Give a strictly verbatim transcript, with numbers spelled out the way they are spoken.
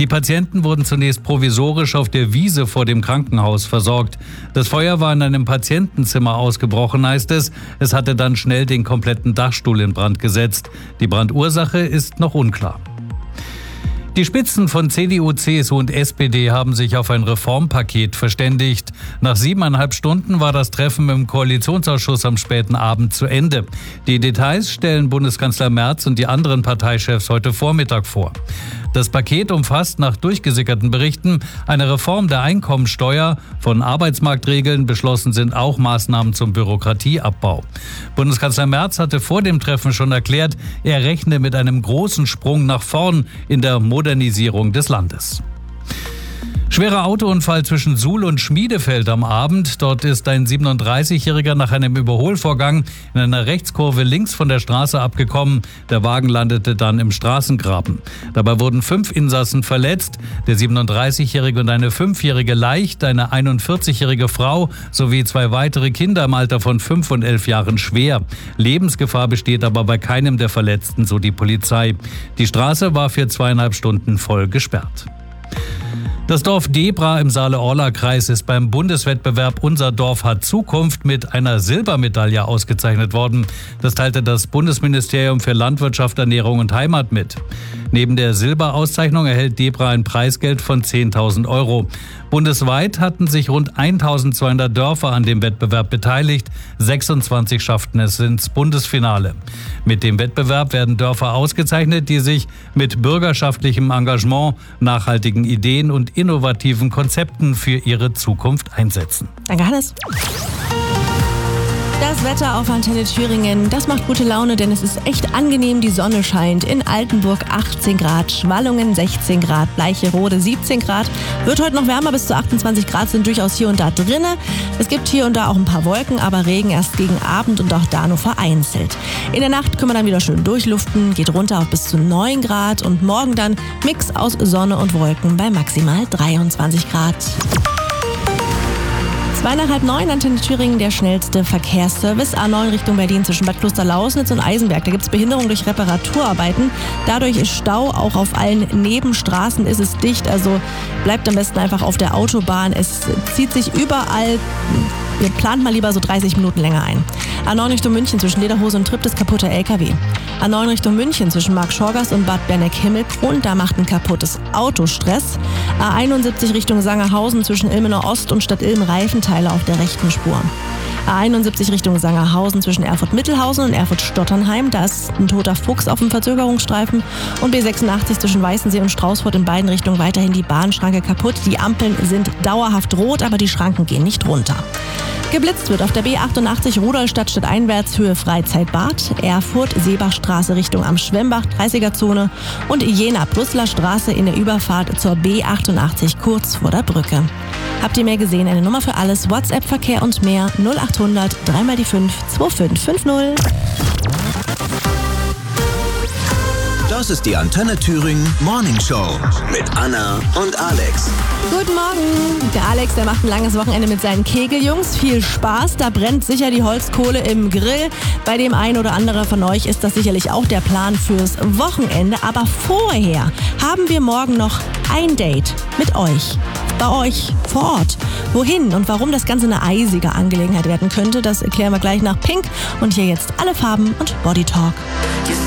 Die Patienten wurden zunächst provisorisch auf der Wiese vor dem Krankenhaus versorgt. Das Feuer war in einem Patientenzimmer ausgebrochen, heißt es. Es hatte dann schnell den kompletten Dachstuhl in Brand gesetzt. Die Brandursache ist noch unklar. Die Spitzen von C D U, C S U und S P D haben sich auf ein Reformpaket verständigt. Nach siebeneinhalb Stunden war das Treffen im Koalitionsausschuss am späten Abend zu Ende. Die Details stellen Bundeskanzler Merz und die anderen Parteichefs heute Vormittag vor. Das Paket umfasst nach durchgesickerten Berichten eine Reform der Einkommensteuer. Von Arbeitsmarktregeln beschlossen sind auch Maßnahmen zum Bürokratieabbau. Bundeskanzler Merz hatte vor dem Treffen schon erklärt, er rechne mit einem großen Sprung nach vorn in der Modernisierung des Landes. Schwerer Autounfall zwischen Suhl und Schmiedefeld am Abend. Dort ist ein siebenunddreißigjähriger nach einem Überholvorgang in einer Rechtskurve links von der Straße abgekommen. Der Wagen landete dann im Straßengraben. Dabei wurden fünf Insassen verletzt. Der siebenunddreißigjährige und eine fünfjährige leicht, eine einundvierzigjährige Frau sowie zwei weitere Kinder im Alter von fünf und elf Jahren schwer. Lebensgefahr besteht aber bei keinem der Verletzten, so die Polizei. Die Straße war für zweieinhalb Stunden voll gesperrt. Das Dorf Debra im Saale-Orla-Kreis ist beim Bundeswettbewerb Unser Dorf hat Zukunft mit einer Silbermedaille ausgezeichnet worden. Das teilte das Bundesministerium für Landwirtschaft, Ernährung und Heimat mit. Neben der Silberauszeichnung erhält Debra ein Preisgeld von zehntausend Euro. Bundesweit hatten sich rund eintausendzweihundert Dörfer an dem Wettbewerb beteiligt. sechsundzwanzig schafften es ins Bundesfinale. Mit dem Wettbewerb werden Dörfer ausgezeichnet, die sich mit bürgerschaftlichem Engagement, nachhaltigen Ideen und innovativen Konzepten für ihre Zukunft einsetzen. Danke, Hannes. Das Wetter auf Antenne Thüringen, das macht gute Laune, denn es ist echt angenehm. Die Sonne scheint. In Altenburg achtzehn Grad, Schwallungen sechzehn Grad, Bleicherode siebzehn Grad. Wird heute noch wärmer, bis zu achtundzwanzig Grad sind durchaus hier und da drinne. Es gibt hier und da auch ein paar Wolken, aber Regen erst gegen Abend und auch da nur vereinzelt. In der Nacht können wir dann wieder schön durchluften, geht runter auf bis zu neun Grad und morgen dann Mix aus Sonne und Wolken bei maximal dreiundzwanzig Grad. Zwei nach halb neun, Antenne Thüringen, der schnellste Verkehrsservice. A neun Richtung Berlin zwischen Bad Klosterlausnitz und Eisenberg. Da gibt es Behinderung durch Reparaturarbeiten. Dadurch ist Stau. Auch auf allen Nebenstraßen ist es dicht. Also bleibt am besten einfach auf der Autobahn. Es zieht sich überall. Ihr plant mal lieber so dreißig Minuten länger ein. A neun Richtung München zwischen Lederhose und Triptis kaputter L K W. A neun Richtung München zwischen Marktschorgast und Bad Berneck-Himmelkron. Da macht ein kaputtes Auto Stress. A einundsiebzig Richtung Sangerhausen zwischen Ilmenau Ost und Stadt Ilmen Reifenteile auf der rechten Spur. A einundsiebzig Richtung Sangerhausen zwischen Erfurt-Mittelhausen und Erfurt-Stotternheim. Da ist ein toter Fuchs auf dem Verzögerungsstreifen. Und B sechsundachtzig zwischen Weißensee und Straußfurt in beiden Richtungen weiterhin die Bahnschranke kaputt. Die Ampeln sind dauerhaft rot, aber die Schranken gehen nicht runter. Geblitzt wird auf der B achtundachtzig Rudolstadt stadteinwärts Höhe Freizeitbad, Erfurt, Seebachstraße Richtung am Schwemmbach, dreißiger-Zone und Jena-Brüsseler Straße in der Überfahrt zur B achtundachtzig kurz vor der Brücke. Habt ihr mehr gesehen? Eine Nummer für alles, WhatsApp-Verkehr und mehr null achthundert drei mal die fünf zwei fünf fünf null. Das ist die Antenne Thüringen Morning Show mit Anna und Alex. Guten Morgen. Der Alex, der macht ein langes Wochenende mit seinen Kegeljungs. Viel Spaß, da brennt sicher die Holzkohle im Grill. Bei dem einen oder anderen von euch ist das sicherlich auch der Plan fürs Wochenende. Aber vorher haben wir morgen noch ein Date mit euch. Bei euch vor Ort. Wohin und warum das Ganze eine eisige Angelegenheit werden könnte, das erklären wir gleich nach Pink. Und hier jetzt alle Farben und Body Talk.